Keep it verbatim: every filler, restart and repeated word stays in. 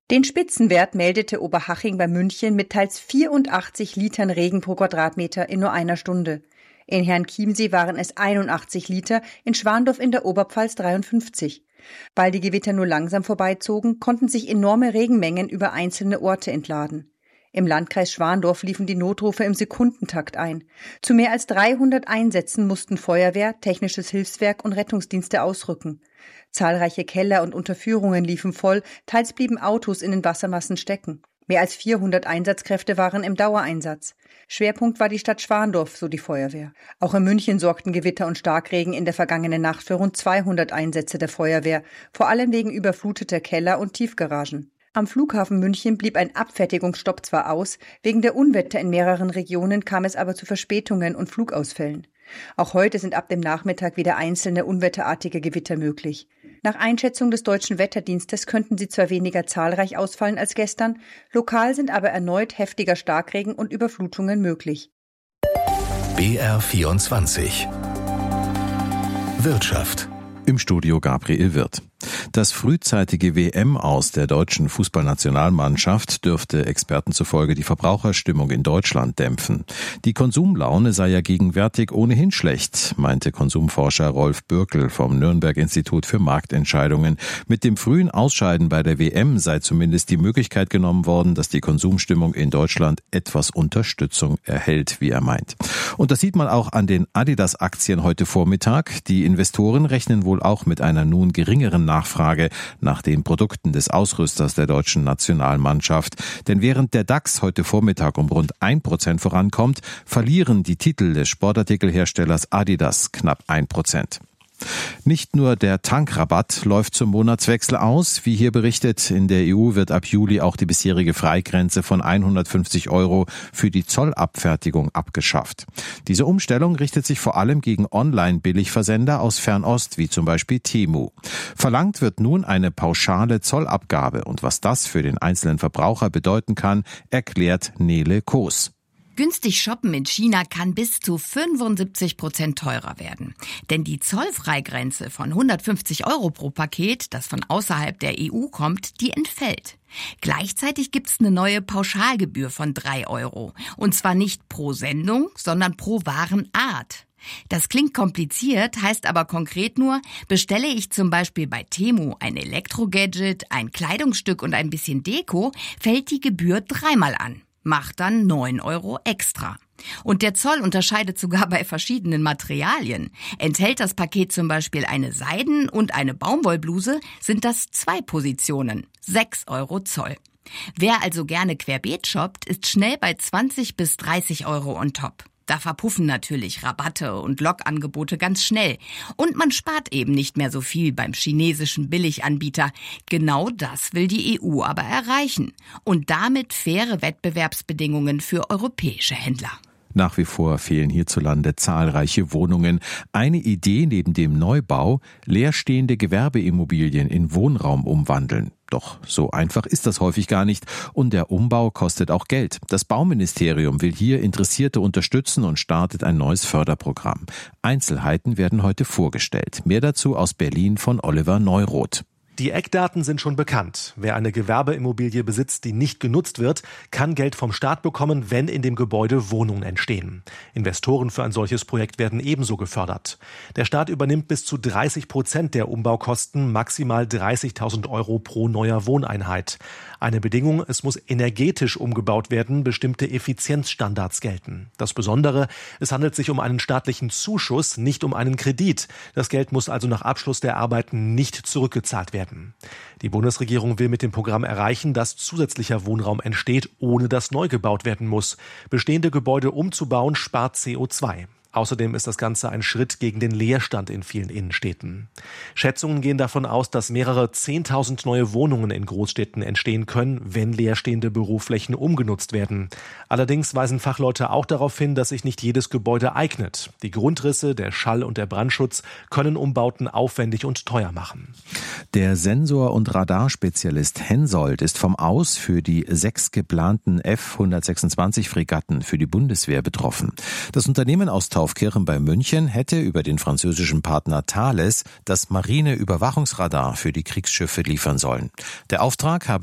Den Spitzenwert meldete Oberhaching bei München mit teils vierundachtzig Litern Regen pro Quadratmeter in nur einer Stunde. In Herrenchiemsee waren es einundachtzig Liter, in Schwandorf in der Oberpfalz dreiundfünfzig. Weil die Gewitter nur langsam vorbeizogen, konnten sich enorme Regenmengen über einzelne Orte entladen. Im Landkreis Schwandorf liefen die Notrufe im Sekundentakt ein. Zu mehr als dreihundert Einsätzen mussten Feuerwehr, Technisches Hilfswerk und Rettungsdienste ausrücken. Zahlreiche Keller und Unterführungen liefen voll, teils blieben Autos in den Wassermassen stecken. Mehr als vierhundert Einsatzkräfte waren im Dauereinsatz. Schwerpunkt war die Stadt Schwandorf, so die Feuerwehr. Auch in München sorgten Gewitter und Starkregen in der vergangenen Nacht für rund zweihundert Einsätze der Feuerwehr, vor allem wegen überfluteter Keller und Tiefgaragen. Am Flughafen München blieb ein Abfertigungsstopp zwar aus, wegen der Unwetter in mehreren Regionen kam es aber zu Verspätungen und Flugausfällen. Auch heute sind ab dem Nachmittag wieder einzelne unwetterartige Gewitter möglich. Nach Einschätzung des Deutschen Wetterdienstes könnten sie zwar weniger zahlreich ausfallen als gestern, lokal sind aber erneut heftiger Starkregen und Überflutungen möglich. B R vierundzwanzig Wirtschaft. Im Studio Gabriel Wirth. Das frühzeitige W M-Aus der deutschen Fußballnationalmannschaft dürfte Experten zufolge die Verbraucherstimmung in Deutschland dämpfen. Die Konsumlaune sei ja gegenwärtig ohnehin schlecht, meinte Konsumforscher Rolf Bürkel vom Nürnberg-Institut für Marktentscheidungen. Mit dem frühen Ausscheiden bei der W M sei zumindest die Möglichkeit genommen worden, dass die Konsumstimmung in Deutschland etwas Unterstützung erhält, wie er meint. Und das sieht man auch an den Adidas-Aktien heute Vormittag. Die Investoren rechnen wohl auch mit einer nun geringeren Nachfrage nach den Produkten des Ausrüsters der deutschen Nationalmannschaft. Denn während der DAX heute Vormittag um rund ein Prozent vorankommt, verlieren die Titel des Sportartikelherstellers Adidas knapp ein Prozent. Nicht nur der Tankrabatt läuft zum Monatswechsel aus. Wie hier berichtet, in der E U wird ab Juli auch die bisherige Freigrenze von hundertfünfzig Euro für die Zollabfertigung abgeschafft. Diese Umstellung richtet sich vor allem gegen Online-Billigversender aus Fernost, wie zum Beispiel Temu. Verlangt wird nun eine pauschale Zollabgabe. Und was das für den einzelnen Verbraucher bedeuten kann, erklärt Nele Koos. Günstig shoppen in China kann bis zu fünfundsiebzig Prozent teurer werden. Denn die Zollfreigrenze von hundertfünfzig Euro pro Paket, das von außerhalb der E U kommt, die entfällt. Gleichzeitig gibt's eine neue Pauschalgebühr von drei Euro. Und zwar nicht pro Sendung, sondern pro Warenart. Das klingt kompliziert, heißt aber konkret nur, bestelle ich zum Beispiel bei Temu ein Elektrogadget, ein Kleidungsstück und ein bisschen Deko, fällt die Gebühr dreimal an. Macht dann neun Euro extra. Und der Zoll unterscheidet sogar bei verschiedenen Materialien. Enthält das Paket zum Beispiel eine Seiden- und eine Baumwollbluse, sind das zwei Positionen, sechs Euro Zoll. Wer also gerne querbeet shoppt, ist schnell bei zwanzig bis dreißig Euro on top. Da verpuffen natürlich Rabatte und Lockangebote ganz schnell. Und man spart eben nicht mehr so viel beim chinesischen Billiganbieter. Genau das will die E U aber erreichen. Und damit faire Wettbewerbsbedingungen für europäische Händler. Nach wie vor fehlen hierzulande zahlreiche Wohnungen. Eine Idee neben dem Neubau, leerstehende Gewerbeimmobilien in Wohnraum umwandeln. Doch so einfach ist das häufig gar nicht und der Umbau kostet auch Geld. Das Bauministerium will hier Interessierte unterstützen und startet ein neues Förderprogramm. Einzelheiten werden heute vorgestellt. Mehr dazu aus Berlin von Oliver Neuroth. Die Eckdaten sind schon bekannt. Wer eine Gewerbeimmobilie besitzt, die nicht genutzt wird, kann Geld vom Staat bekommen, wenn in dem Gebäude Wohnungen entstehen. Investoren für ein solches Projekt werden ebenso gefördert. Der Staat übernimmt bis zu dreißig Prozent der Umbaukosten, maximal dreißigtausend Euro pro neuer Wohneinheit. Eine Bedingung, es muss energetisch umgebaut werden, bestimmte Effizienzstandards gelten. Das Besondere, es handelt sich um einen staatlichen Zuschuss, nicht um einen Kredit. Das Geld muss also nach Abschluss der Arbeiten nicht zurückgezahlt werden. Die Bundesregierung will mit dem Programm erreichen, dass zusätzlicher Wohnraum entsteht, ohne dass neu gebaut werden muss. Bestehende Gebäude umzubauen spart C O zwei. Außerdem ist das Ganze ein Schritt gegen den Leerstand in vielen Innenstädten. Schätzungen gehen davon aus, dass mehrere zehntausend neue Wohnungen in Großstädten entstehen können, wenn leerstehende Büroflächen umgenutzt werden. Allerdings weisen Fachleute auch darauf hin, dass sich nicht jedes Gebäude eignet. Die Grundrisse, der Schall- und der Brandschutz können Umbauten aufwendig und teuer machen. Der Sensor- und Radarspezialist Hensoldt ist vom Aus für die sechs geplanten F hundertsechsundzwanzig Fregatten für die Bundeswehr betroffen. Das Unternehmen aus Taufkirchen bei München hätte über den französischen Partner Thales das Marine-Überwachungsradar für die Kriegsschiffe liefern sollen. Der Auftrag habe